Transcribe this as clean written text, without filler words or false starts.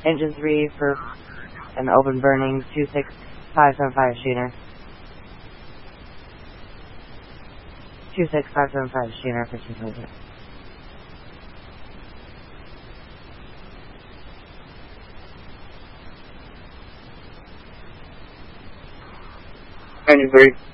Engine 3 for an open burning 26575 Schooner. 26575 Schooner, 1500. Engine 3.